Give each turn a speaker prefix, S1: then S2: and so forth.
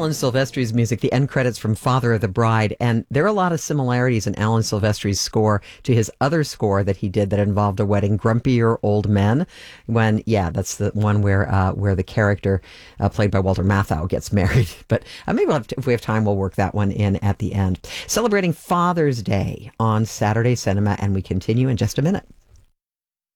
S1: Alan Silvestri's music, the end credits from Father of the Bride, and there are a lot of similarities in Alan Silvestri's score to his other score that he did that involved a wedding, Grumpier Old Men. That's the one where the character played by Walter Matthau gets married. But maybe if we have time, we'll work that one in at the end. Celebrating Father's Day on Saturday Cinema, and we continue in just a minute.